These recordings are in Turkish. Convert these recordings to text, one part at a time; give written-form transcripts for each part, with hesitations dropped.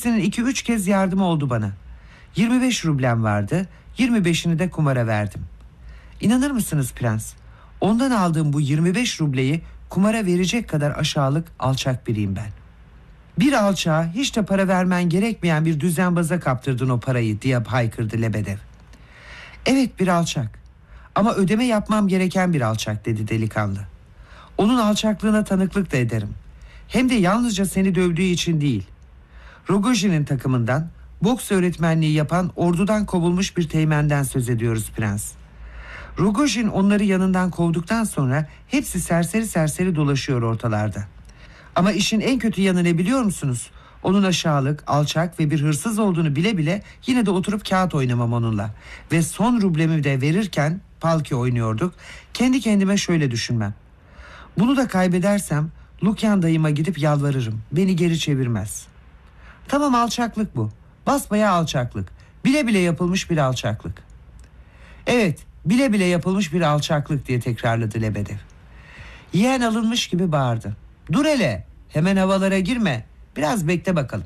Kendisinin 2-3 kez yardımı oldu bana. 25 rublem vardı, 25'ini de kumara verdim. İnanır mısınız prens? Ondan aldığım bu 25 rubleyi kumara verecek kadar aşağılık, alçak biriyim ben. Bir alçağa hiç de para vermen gerekmeyen bir düzenbaza kaptırdın o parayı diye haykırdı Lebedev. Evet, bir alçak, ama ödeme yapmam gereken bir alçak, dedi delikanlı. Onun alçaklığına tanıklık da ederim. Hem de yalnızca seni dövdüğü için değil. Rogojin'in takımından boks öğretmenliği yapan ordudan kovulmuş bir teğmenden söz ediyoruz prens. Rogojin onları yanından kovduktan sonra hepsi serseri serseri dolaşıyor ortalarda. Ama işin en kötü yanı ne biliyor musunuz? Onun aşağılık, alçak ve bir hırsız olduğunu bile bile yine de oturup kağıt oynamam onunla. Ve son rublemi de verirken palki oynuyorduk. Kendi kendime şöyle düşünmem. Bunu da kaybedersem Lukyan dayıma gidip yalvarırım. Beni geri çevirmez. Tamam, alçaklık bu. Basbayağı alçaklık. Bile bile yapılmış bir alçaklık. Evet, bile bile yapılmış bir alçaklık diye tekrarladı Lebedev. Yeğen alınmış gibi bağırdı. Dur hele, hemen havalara girme. Biraz bekle bakalım.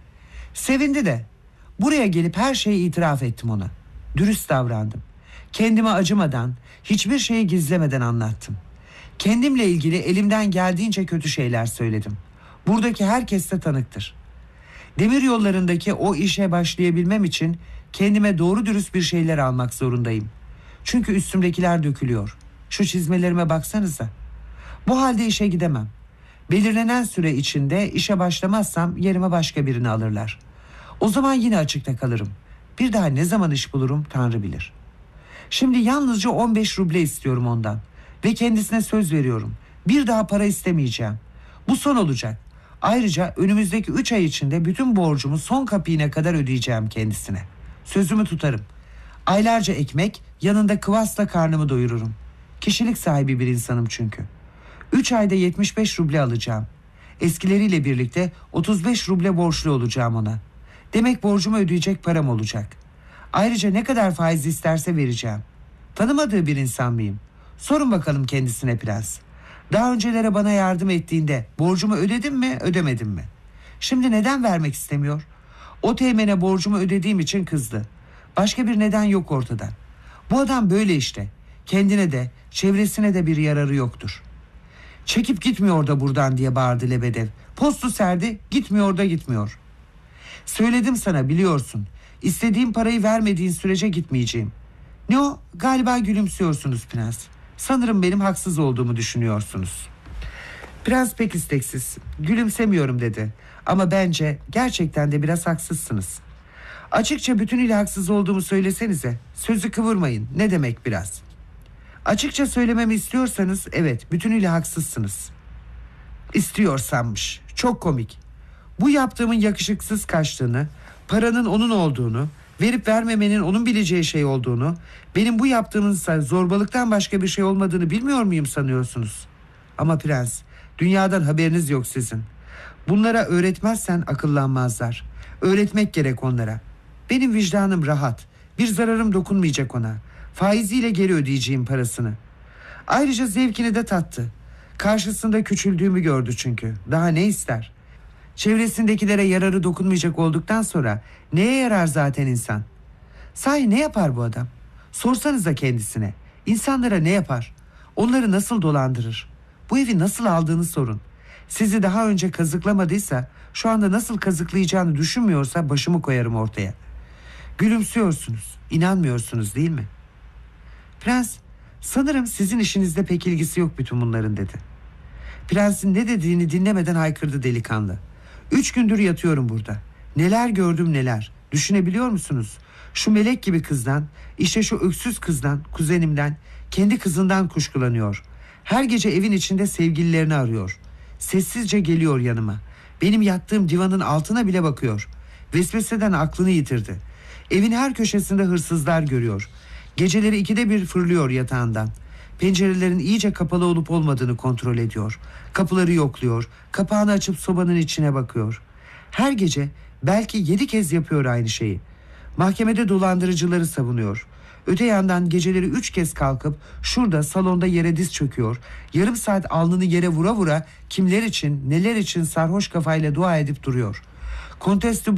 Sevindi de. Buraya gelip her şeyi itiraf ettim ona. Dürüst davrandım. Kendime acımadan, hiçbir şeyi gizlemeden anlattım. Kendimle ilgili elimden geldiğince kötü şeyler söyledim. Buradaki herkes de tanıktır. Demir yollarındaki o işe başlayabilmem için kendime doğru dürüst bir şeyler almak zorundayım. Çünkü üstümdekiler dökülüyor. Şu çizmelerime baksanıza. Bu halde işe gidemem. Belirlenen süre içinde işe başlamazsam yerime başka birini alırlar. O zaman yine açıkta kalırım. Bir daha ne zaman iş bulurum Tanrı bilir. Şimdi yalnızca 15 ruble istiyorum ondan. Ve kendisine söz veriyorum. Bir daha para istemeyeceğim. Bu son olacak. Ayrıca önümüzdeki 3 ay içinde bütün borcumu son kapiyine kadar ödeyeceğim kendisine. Sözümü tutarım. Aylarca ekmek, yanında kıvasla karnımı doyururum. Kişilik sahibi bir insanım çünkü. 3 ayda 75 ruble alacağım. Eskileriyle birlikte 35 ruble borçlu olacağım ona. Demek borcumu ödeyecek param olacak. Ayrıca ne kadar faiz isterse vereceğim. Tanımadığı bir insan mıyım? Sorun bakalım kendisine prens. Daha öncelere bana yardım ettiğinde borcumu ödedim mi, ödemedim mi? Şimdi neden vermek istemiyor? O teğmene borcumu ödediğim için kızdı. Başka bir neden yok ortada. Bu adam böyle işte. Kendine de, çevresine de bir yararı yoktur. Çekip gitmiyor da buradan diye bağırdı Lebedev. Postu serdi, gitmiyor da gitmiyor. Söyledim sana, biliyorsun. İstediğim parayı vermediğin sürece gitmeyeceğim. Ne o? Galiba gülümsüyorsunuz prens. Sanırım benim haksız olduğumu düşünüyorsunuz. Prens pek isteksiz. Gülümsemiyorum dedi. Ama bence gerçekten de biraz haksızsınız. Açıkça bütünüyle haksız olduğumu söylesenize. Sözü kıvırmayın. Ne demek biraz? Açıkça söylememi istiyorsanız evet, bütünüyle haksızsınız. İstiyorsanmış. Çok komik. Bu yaptığımın yakışıksız kaçtığını, paranın onun olduğunu, verip vermemenin onun bileceği şey olduğunu, benim bu yaptığımın zorbalıktan başka bir şey olmadığını bilmiyor muyum sanıyorsunuz? Ama prens, dünyadan haberiniz yok sizin. Bunlara öğretmezsen akıllanmazlar. Öğretmek gerek onlara. Benim vicdanım rahat. Bir zararım dokunmayacak ona. Faiziyle geri ödeyeceğim parasını. Ayrıca zevkini de tattı. Karşısında küçüldüğümü gördü çünkü. Daha ne ister? Çevresindekilere yararı dokunmayacak olduktan sonra neye yarar zaten insan? Sahi ne yapar bu adam? Sorsanıza kendisine. İnsanlara ne yapar? Onları nasıl dolandırır? Bu evi nasıl aldığını sorun. Sizi daha önce kazıklamadıysa, şu anda nasıl kazıklayacağını düşünmüyorsa başımı koyarım ortaya. Gülümsüyorsunuz. İnanmıyorsunuz değil mi? Prens, sanırım sizin işinizde pek ilgisi yok bütün bunların dedi. Prensin ne dediğini dinlemeden haykırdı delikanlı. 3 gündür yatıyorum burada. Neler gördüm neler. Düşünebiliyor musunuz? Şu melek gibi kızdan, işte şu öksüz kızdan, kuzenimden, kendi kızından kuşkulanıyor. Her gece evin içinde sevgililerini arıyor. Sessizce geliyor yanıma. Benim yattığım divanın altına bile bakıyor. Vesveseden aklını yitirdi. Evin her köşesinde hırsızlar görüyor. Geceleri 2'de bir fırlıyor yatağından. Pencerelerin iyice kapalı olup olmadığını kontrol ediyor. Kapıları yokluyor. Kapağını açıp sobanın içine bakıyor. Her gece belki 7 kez yapıyor aynı şeyi. Mahkemede dolandırıcıları savunuyor. Öte yandan geceleri 3 kez kalkıp şurada salonda yere diz çöküyor. Yarım saat alnını yere vura vura kimler için neler için sarhoş kafayla dua edip duruyor. Kontes